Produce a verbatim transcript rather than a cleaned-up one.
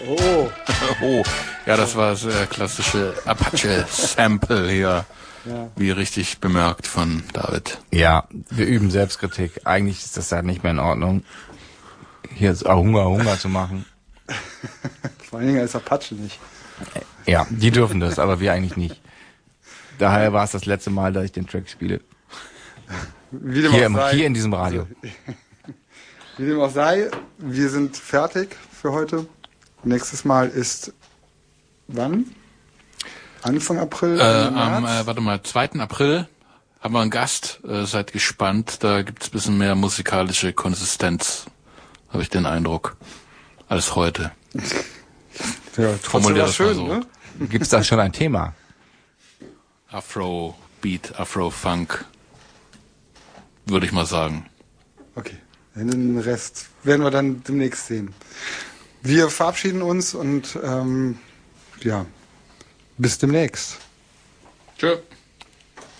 Oh. Oh, ja, das war das äh, klassische Apache-Sample hier. Ja. Wie richtig bemerkt von David. Ja, wir üben Selbstkritik. Eigentlich ist das ja nicht mehr in Ordnung, hier Hunger, Hunger zu machen. Vor allen Dingen als Apache nicht. Ja, die dürfen das, aber wir eigentlich nicht. Daher war es das letzte Mal, dass ich den Track spiele. Wie dem hier, auch im, sei, hier in diesem Radio. Wie dem auch sei, wir sind fertig für heute. Nächstes Mal ist wann? Anfang April? Äh, am, äh, warte mal, zweiten April haben wir einen Gast. Äh, seid gespannt. Da gibt's ein bisschen mehr musikalische Konsistenz, habe ich den Eindruck, als heute. Ja, trotzdem war schön, so. Ne? Gibt's da schon ein Thema? Afro-Beat, Afro-Funk, würde ich mal sagen. Okay, den Rest werden wir dann demnächst sehen. Wir verabschieden uns und ähm, ja, bis demnächst. Tschö.